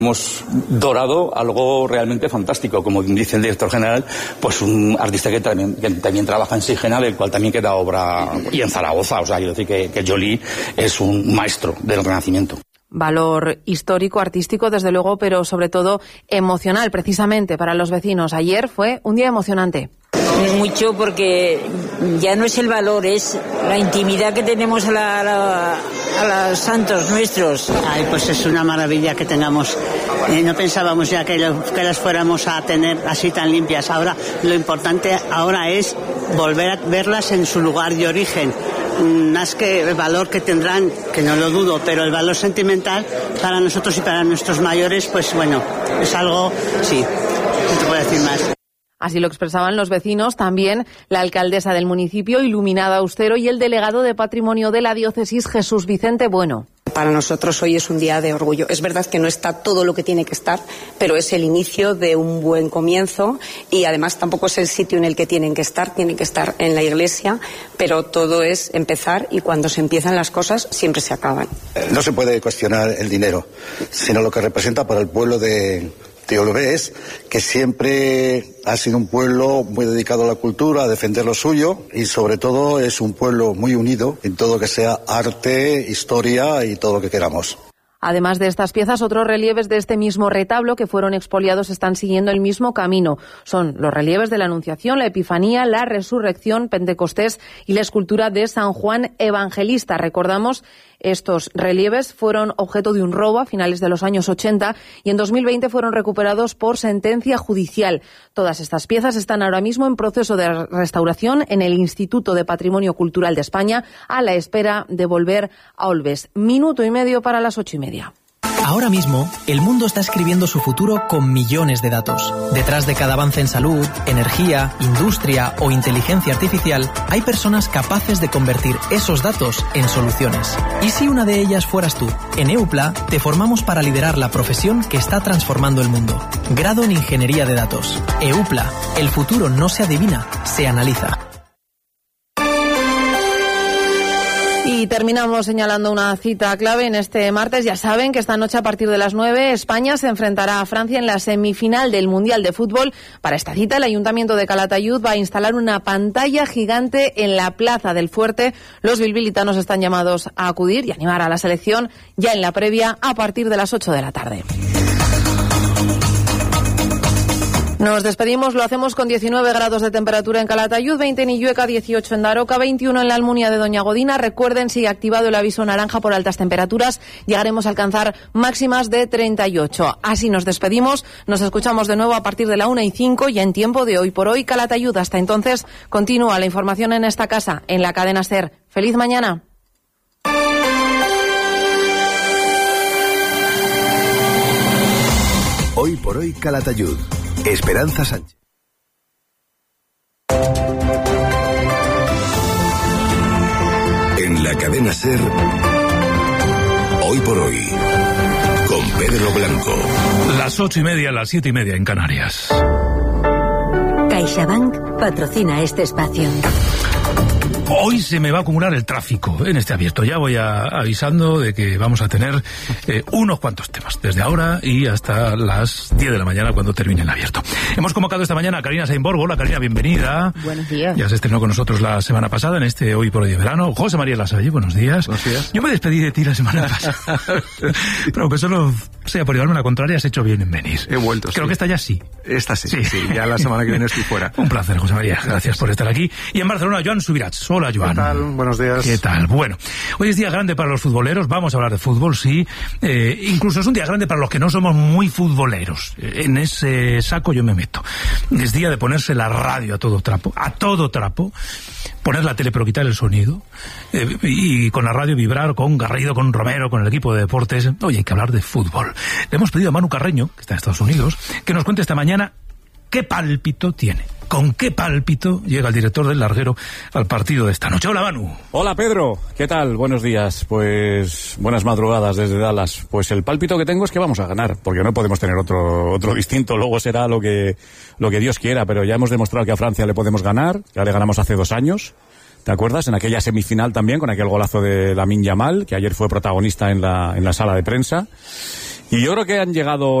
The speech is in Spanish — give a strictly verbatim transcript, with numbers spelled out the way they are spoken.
Hemos dorado algo realmente fantástico, como dice el director general, pues un artista que también, que también trabaja en Sigena, del cual también queda obra, y en Zaragoza, o sea, quiero decir que, que Joly es un maestro del Renacimiento. Valor histórico, artístico, desde luego, pero sobre todo emocional, precisamente para los vecinos. Ayer fue un día emocionante. Mucho, porque ya no es el valor, es la intimidad que tenemos a, la, a, la, a los santos nuestros. Ay, pues es una maravilla que tengamos. Eh, no pensábamos ya que, lo, que las fuéramos a tener así tan limpias. Ahora, lo importante ahora es volver a verlas en su lugar de origen. Más que el valor que tendrán, que no lo dudo, pero el valor sentimental para nosotros y para nuestros mayores, pues bueno, es algo, sí, no te puedo decir más. Así lo expresaban los vecinos, también la alcaldesa del municipio, Iluminada Austero, y el delegado de Patrimonio de la diócesis, Jesús Vicente Bueno. Para nosotros hoy es un día de orgullo. Es verdad que no está todo lo que tiene que estar, pero es el inicio de un buen comienzo y además tampoco es el sitio en el que tienen que estar, tienen que estar en la iglesia, pero todo es empezar y cuando se empiezan las cosas siempre se acaban. No se puede cuestionar el dinero, sino lo que representa para el pueblo de Orbés, que siempre ha sido un pueblo muy dedicado a la cultura, a defender lo suyo y sobre todo es un pueblo muy unido en todo lo que sea arte, historia y todo lo que queramos. Además de estas piezas, otros relieves de este mismo retablo que fueron expoliados están siguiendo el mismo camino. Son los relieves de la Anunciación, la Epifanía, la Resurrección, Pentecostés y la escultura de San Juan Evangelista. Recordamos, estos relieves fueron objeto de un robo a finales de los años ochenta y en dos mil veinte fueron recuperados por sentencia judicial. Todas estas piezas están ahora mismo en proceso de restauración en el Instituto de Patrimonio Cultural de España, a la espera de volver a Olbes. Minuto y medio para las ocho y media. Ahora mismo, el mundo está escribiendo su futuro con millones de datos. Detrás de cada avance en salud, energía, industria o inteligencia artificial, hay personas capaces de convertir esos datos en soluciones. ¿Y si una de ellas fueras tú? En EUPLA te formamos para liderar la profesión que está transformando el mundo. Grado en Ingeniería de Datos. EUPLA. El futuro no se adivina, se analiza. Y terminamos señalando una cita clave en este martes. Ya saben que esta noche a partir de las nueve España se enfrentará a Francia en la semifinal del Mundial de Fútbol. Para esta cita el Ayuntamiento de Calatayud va a instalar una pantalla gigante en la Plaza del Fuerte. Los bilbilitanos están llamados a acudir y animar a la selección ya en la previa a partir de las ocho de la tarde. Nos despedimos, lo hacemos con diecinueve grados de temperatura en Calatayud, veinte en Illueca, dieciocho en Daroca, veintiuno en la Almunia de Doña Godina. Recuerden, sigue activado el aviso naranja por altas temperaturas, llegaremos a alcanzar máximas de treinta y ocho. Así nos despedimos, nos escuchamos de nuevo a partir de la una y cinco, ya en tiempo de Hoy por Hoy Calatayud. Hasta entonces, continúa la información en esta casa, en la cadena SER. ¡Feliz mañana! Hoy por Hoy Calatayud. Esperanza Sánchez. En la cadena SER, Hoy por Hoy, con Pedro Blanco. Las ocho y media, las siete y media en Canarias. CaixaBank patrocina este espacio. Hoy se me va a acumular el tráfico en este abierto. Ya voy a, avisando de que vamos a tener eh, unos cuantos temas, desde ahora y hasta las diez de la mañana cuando termine el abierto. Hemos convocado esta mañana a Karina Sainborg. Hola, Karina, bienvenida. Buenos días. Ya se estrenó con nosotros la semana pasada en este Hoy por Hoy de verano. José María Lasalle, buenos días. Buenos días. Yo me despedí de ti la semana pasada, pero aunque solo sea por llevarme la contraria, has hecho bien en venir. He vuelto, Creo sí. que esta ya sí. Esta sí, sí, sí, ya la semana que viene estoy fuera. Un placer, José María. Gracias, Gracias por estar aquí. Y en Barcelona, Joan Subirats. Hola, Joan. ¿Qué tal? Buenos días. ¿Qué tal? Bueno, hoy es día grande para los futboleros. Vamos a hablar de fútbol, sí. Eh, incluso es un día grande para los que no somos muy futboleros. En ese saco yo me meto. Es día de ponerse la radio a todo trapo. A todo trapo. Poner la tele pero quitar el sonido. Eh, y con la radio vibrar con Garrido, con Romero, con el equipo de deportes. Oye, hay que hablar de fútbol. Le hemos pedido a Manu Carreño, que está en Estados Unidos, que nos cuente esta mañana qué pálpito tiene. ¿Con qué pálpito llega el director del Larguero al partido de esta noche? Hola, Manu. Hola, Pedro. ¿Qué tal? Buenos días. Pues buenas madrugadas desde Dallas. Pues el pálpito que tengo es que vamos a ganar, porque no podemos tener otro otro distinto. Luego será lo que lo que Dios quiera, pero ya hemos demostrado que a Francia le podemos ganar. Ya le ganamos hace dos años. ¿Te acuerdas? En aquella semifinal también, con aquel golazo de Lamine Yamal, que ayer fue protagonista en la en la sala de prensa. Y yo creo que han llegado